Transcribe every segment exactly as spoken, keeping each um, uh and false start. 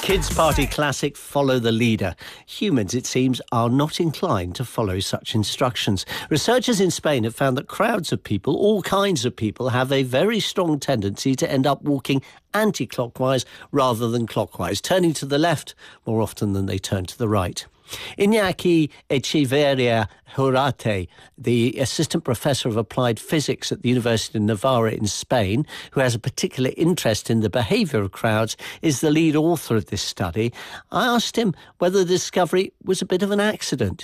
Kids Party classic Follow the Leader. Humans, it seems, are not inclined to follow such instructions. Researchers in Spain have found that crowds of people, all kinds of people, have a very strong tendency to end up walking anti-clockwise rather than clockwise, turning to the left more often than they turn to the right. Iñaki Echeverria Jurate, the assistant professor of applied physics at the University of Navarra in Spain, who has a particular interest in the behaviour of crowds, is the lead author of this study. I asked him whether the discovery was a bit of an accident.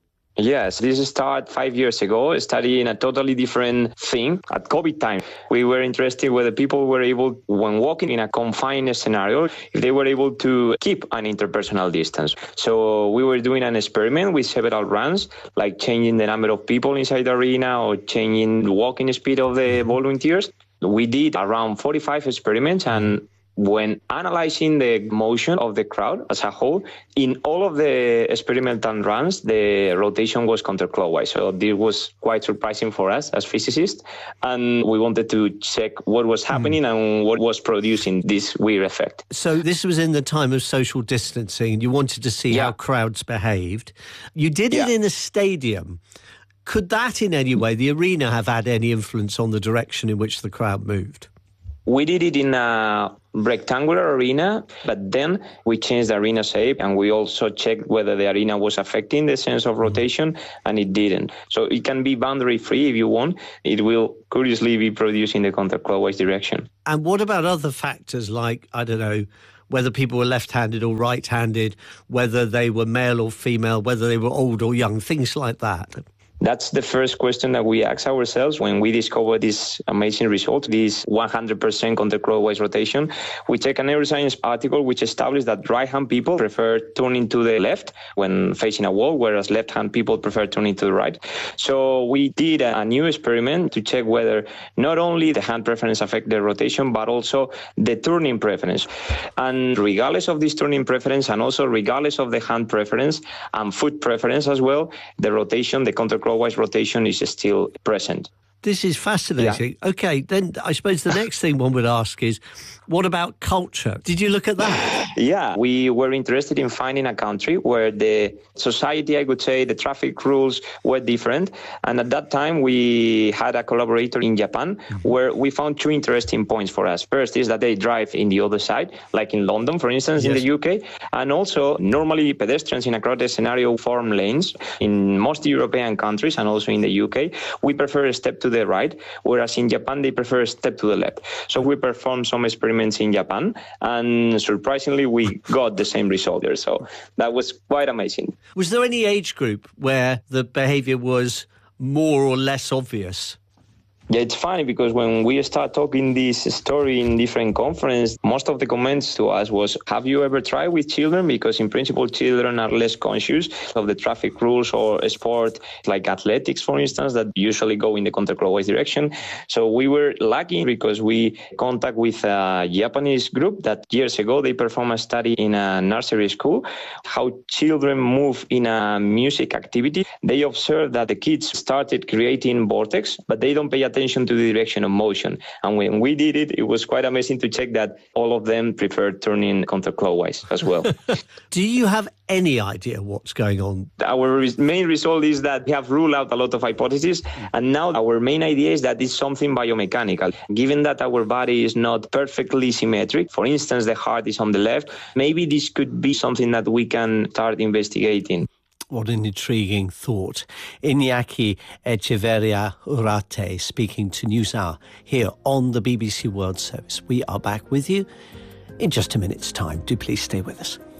Yes, this started five years ago, studying a totally different thing. At COVID time, we were interested whether people were able, when walking in a confined scenario, if they were able to keep an interpersonal distance. So we were doing an experiment with several runs, like changing the number of people inside the arena or changing the walking speed of the volunteers. We did around forty-five experiments, and when analyzing the motion of the crowd as a whole, in all of the experimental runs, the rotation was counterclockwise. So this was quite surprising for us as physicists. And we wanted to check what was happening mm. and what was producing this weird effect. So this was in the time of social distancing. You wanted to see yeah. how crowds behaved. You did it yeah. in a stadium. Could that in any way, the arena, have had any influence on the direction in which the crowd moved? We did it in a rectangular arena, but then we changed the arena shape, and we also checked whether the arena was affecting the sense of rotation, and it didn't. So it can be boundary free if you want. It will curiously be producing the counterclockwise direction. And what about other factors like, I don't know, whether people were left-handed or right-handed, whether they were male or female, whether they were old or young, things like that? That's the first question that we asked ourselves when we discovered this amazing result, this one hundred percent counterclockwise rotation. We checked a neuroscience article which established that right-hand people prefer turning to the left when facing a wall, whereas left-hand people prefer turning to the right. So we did a new experiment to check whether not only the hand preference affect the rotation, but also the turning preference. And regardless of this turning preference, and also regardless of the hand preference and foot preference as well, the rotation, the counterclockwise rotation is still present. This is fascinating. Yeah. OK, then I suppose the next thing one would ask is, what about culture? Did you look at that? Yeah, we were interested in finding a country where the society, I would say, the traffic rules were different. And at that time, we had a collaborator in Japan mm-hmm. where we found two interesting points for us. First is that they drive in the other side, like in London, for instance, yes. in the U K. And also, normally pedestrians in a crowded scenario form lanes. In most European countries and also in the U K, we prefer a step to the right, whereas in Japan, they prefer a step to the left. So we performed some experiments in Japan, and surprisingly, we got the same result there. So that was quite amazing. Was there any age group where the behaviour was more or less obvious? Yeah, it's funny because when we start talking this story in different conferences, most of the comments to us was, have you ever tried with children? Because in principle, children are less conscious of the traffic rules or sport, like athletics, for instance, that usually go in the counterclockwise direction. So we were lucky because we contact with a Japanese group that years ago, they performed a study in a nursery school, how children move in a music activity. They observed that the kids started creating vortex, but they don't pay attention attention to the direction of motion. And when we did it, it was quite amazing to check that all of them preferred turning counterclockwise as well. Do you have any idea what's going on? Our main result is that we have ruled out a lot of hypotheses, and now our main idea is that it's something biomechanical. Given that our body is not perfectly symmetric, for instance, the heart is on the left, maybe this could be something that we can start investigating. What an intriguing thought. Iñaki Echeverria Jurate speaking to NewsHour here on the B B C World Service. We are back with you in just a minute's time. Do please stay with us.